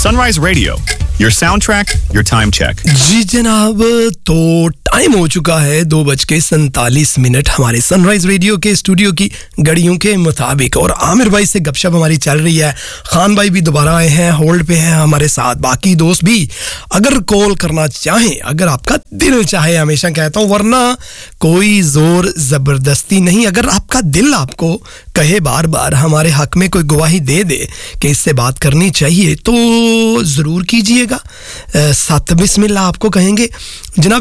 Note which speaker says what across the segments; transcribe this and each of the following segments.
Speaker 1: Sunrise Radio, your soundtrack, your time check.
Speaker 2: जी जनाब, तो time हो चुका है 2:47 हमारे सनराइज रेडियो के स्टूडियो की घड़ियों के मुताबिक। और आमिर भाई से गपशप हमारी चल रही है। खान भाई भी दोबारा आए हैं, होल्ड पे हैं हमारे साथ। बाकी दोस्त भी अगर कॉल करना चाहें, अगर आपका दिल चाहे, हमेशा कहता हूँ, वरना कोई जोर जबरदस्ती नहीं। अगर आपका दिल आपको कहे बार बार हमारे हक में कोई गवाही दे दे कि इससे बात करनी चाहिए, तो ज़रूर कीजिएगा। साथ बिस्मिल्लाह आपको कहेंगे जनाब।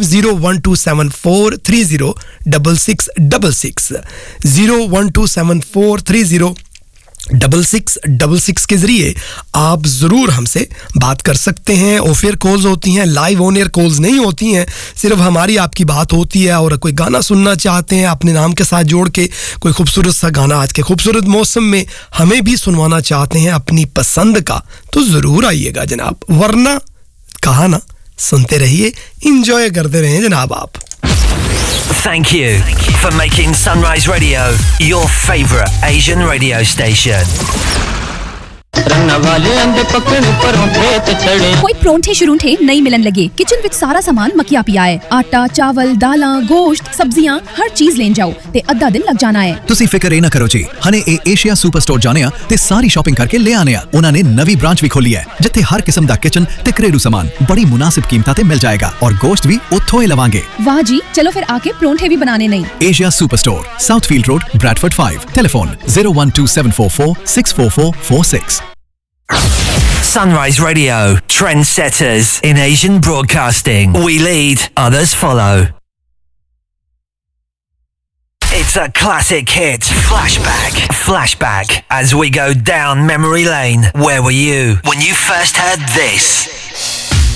Speaker 2: 01274306666 01274306666 के जरिए आप ज़रूर हमसे बात कर सकते हैं। ऑफेयर कॉल्स होती हैं, लाइव ऑन एयर कॉल्स नहीं होती हैं। सिर्फ हमारी आपकी बात होती है। और कोई गाना सुनना चाहते हैं अपने नाम के साथ जोड़ के, कोई खूबसूरत सा गाना आज के खूबसूरत मौसम में हमें भी सुनवाना चाहते हैं अपनी पसंद का, तो ज़रूर आइएगा जनाब। वरना कहा ना, सुनते रहिए, इंजॉय करते रहें जनाब आप।
Speaker 3: Thank you for making Sunrise Radio your favorite Asian radio station.
Speaker 4: कोई परोंठे शुरूंठे नहीं मिलन लगे। किचन विच सारा सामान मकिया पिया है। आटा, चावल, दालां, गोश्त, सब्जियां, हर चीज लेन जाओ ते अद्धा दिन लग जाना है।
Speaker 5: ਤੁਸੀਂ ਫਿਕਰ ਇਹ ਨਾ ਕਰੋ ਜੀ। ਹਨੇ ਇਹ ਏਸ਼ੀਆ ਸੁਪਰ ਸਟੋਰ ਜਾਣੇ ਆ ਤੇ ਸਾਰੀ ਸ਼ਾਪਿੰਗ ਕਰਕੇ ਲੈ ਆਨੇ ਆ। ਉਹਨਾਂ ਨੇ ਨਵੀਂ ਬ੍ਰਾਂਚ ਵੀ ਖੋਲੀ ਹੈ ਜਿੱਥੇ ਹਰ ਕਿਸਮ ਦਾ ਕਿਚਨ ਤੇ ਘਰੇਲੂ ਸਾਮਾਨ ਬੜੀ ਮੁਨਾਸਿਬ ਕੀਮਤਾਂ ਤੇ ਮਿਲ ਜਾਏਗਾ ਔਰ ਗੋਸ਼ਤ ਵੀ ਉੱਥੋਂ ਹੀ ਲਵਾਂਗੇ।
Speaker 4: वाह जी, चलो फिर आके परोंठे भी बनाने नहीं।
Speaker 5: Asia super store, साउथफील्ड road, Bradford 5। Telephone 01274464446।
Speaker 3: Sunrise Radio, trendsetters in Asian broadcasting. We lead, others follow. It's a classic hit. Flashback as we go down memory lane. Where were you when you first heard this?